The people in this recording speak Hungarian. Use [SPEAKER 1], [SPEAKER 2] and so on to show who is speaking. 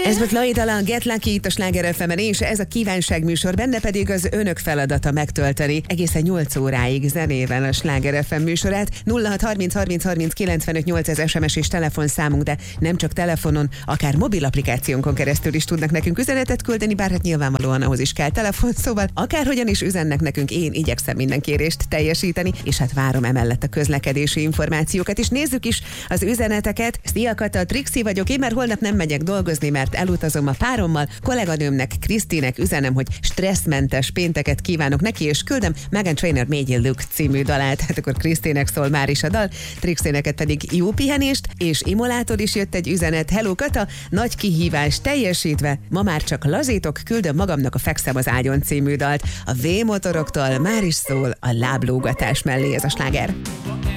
[SPEAKER 1] Ez volt Laidala, Get Lucky itt a Sláger FM-en, és ez a kívánságműsor, benne pedig az önök feladata megtölteni egészen 8 óráig zenével a Sláger FM műsorát. 0630 30 30 95 8 ez SMS és telefonszámunk, de nem csak telefonon, akár mobil applikációnkon keresztül is tudnak nekünk üzenetet küldeni, bár hát nyilvánvalóan ahhoz is kell telefon, szóval akárhogyan is üzennek nekünk, én igyekszem minden kérést teljesíteni, és hát várom emellett a közlekedési információkat, és nézzük is az üzeneteket. Szia Kata, Trixi vagyok, én már holnap nem megyek dolgozni, mert elutazom a párommal. Kolléganőmnek, Krisztinek üzenem, hogy stresszmentes pénteket kívánok neki, és küldöm Meghan Trainor Made You Look című dalát. Hát akkor Krisztinek szól már is a dal, Trixéneket pedig jó pihenést, és Imolától is jött egy üzenet. Hello Kata, nagy kihívás teljesítve, ma már csak lazítok, küldöm magamnak a Fekszem az ágyon című dalt. A V-motoroktól már is szól a láblógatás mellé ez a sláger.